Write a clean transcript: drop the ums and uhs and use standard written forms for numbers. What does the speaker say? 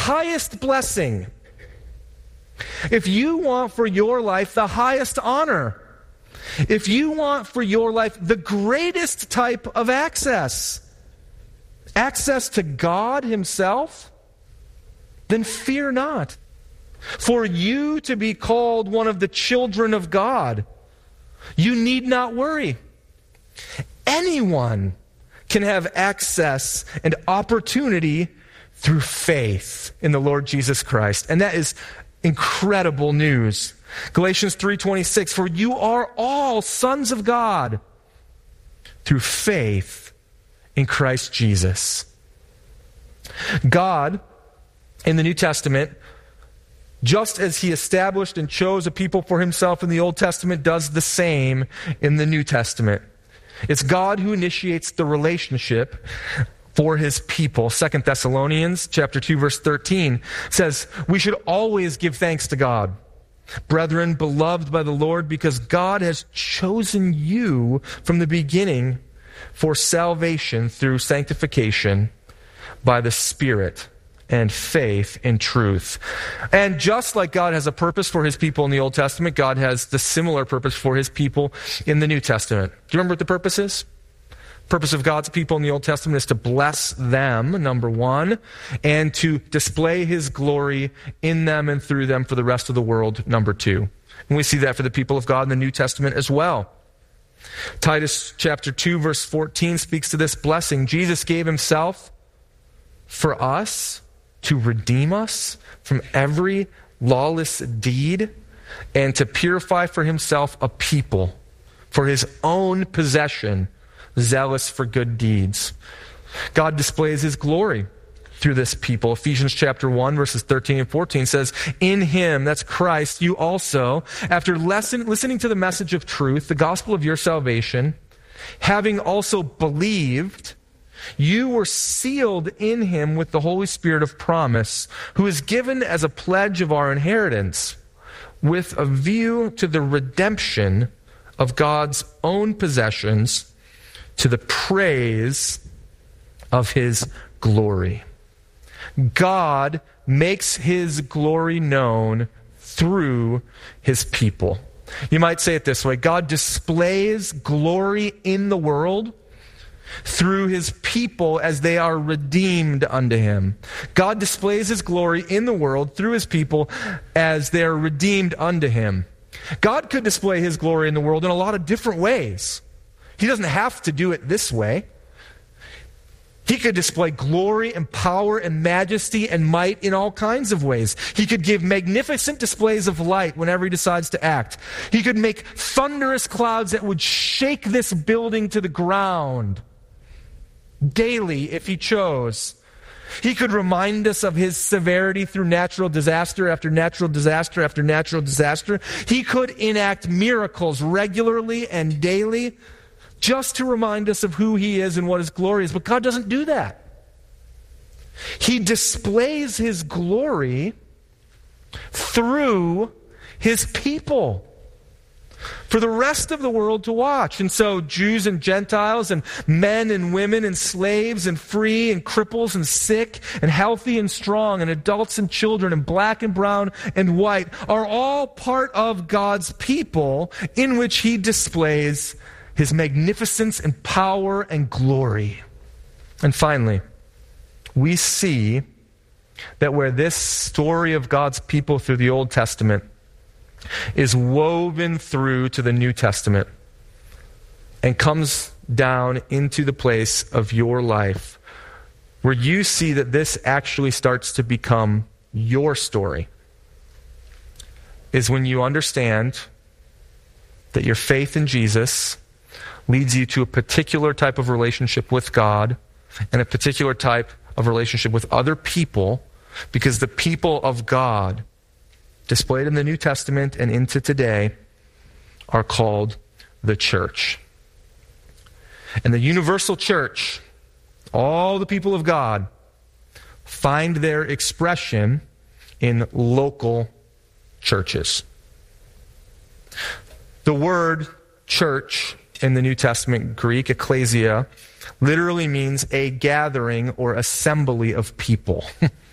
highest blessing, if you want for your life the highest honor, if you want for your life the greatest type of access to God himself, then fear not. For you to be called one of the children of God, you need not worry. Anyone can have access and opportunity through faith in the Lord Jesus Christ. And that is incredible news. Galatians 3:26, for you are all sons of God through faith in Christ Jesus. God, in the New Testament, just as he established and chose a people for himself in the Old Testament, does the same in the New Testament. It's God who initiates the relationship for his people. 2 Thessalonians chapter 2, verse 13 says, we should always give thanks to God, brethren, beloved by the Lord, because God has chosen you from the beginning for salvation through sanctification by the Spirit and faith in truth. And just like God has a purpose for his people in the Old Testament, God has the similar purpose for his people in the New Testament. Do you remember what the purpose is? Purpose of God's people in the Old Testament is to bless them, number one, and to display his glory in them and through them for the rest of the world, number two. And we see that for the people of God in the New Testament as well. Titus chapter 2, verse 14 speaks to this blessing. Jesus gave himself for us to redeem us from every lawless deed and to purify for himself a people for his own possession, zealous for good deeds. God displays his glory through this people. Ephesians chapter 1, verses 13 and 14 says, in him, that's Christ, you also, after listening to the message of truth, the gospel of your salvation, having also believed, you were sealed in him with the Holy Spirit of promise, who is given as a pledge of our inheritance, with a view to the redemption of God's own possessions, to the praise of his glory. God makes his glory known through his people. You might say it this way: God displays glory in the world through his people as they are redeemed unto him. God displays his glory in the world through his people as they are redeemed unto him. God could display his glory in the world in a lot of different ways. He doesn't have to do it this way. He could display glory and power and majesty and might in all kinds of ways. He could give magnificent displays of light whenever he decides to act. He could make thunderous clouds that would shake this building to the ground daily if he chose. He could remind us of his severity through natural disaster after natural disaster after natural disaster. He could enact miracles regularly and daily just to remind us of who he is and what his glory is. But God doesn't do that. He displays his glory through his people for the rest of the world to watch. And so Jews and Gentiles and men and women and slaves and free and cripples and sick and healthy and strong and adults and children and black and brown and white are all part of God's people in which he displays his magnificence and power and glory. And finally, we see that where this story of God's people through the Old Testament is woven through to the New Testament and comes down into the place of your life, where you see that this actually starts to become your story, is when you understand that your faith in Jesus leads you to a particular type of relationship with God and a particular type of relationship with other people, because the people of God, displayed in the New Testament and into today, are called the church. And the universal church, all the people of God, find their expression in local churches. The word church in the New Testament Greek, ecclesia, literally means a gathering or assembly of people.